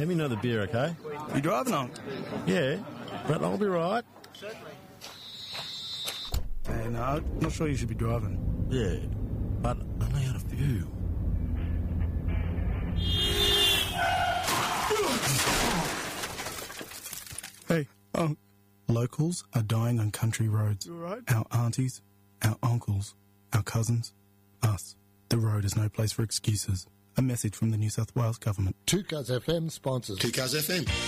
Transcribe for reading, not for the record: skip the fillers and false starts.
Have me another beer, okay? You driving on? Yeah, but I'll be right. Hey, no, I'm not sure you should be driving. Yeah, but I only had a few. Hey, locals are dying on country roads. You all right? Our aunties, our uncles, our cousins, us. The road is no place for excuses. A message from the New South Wales Government. 2Cuz FM sponsors. 2Cuz FM.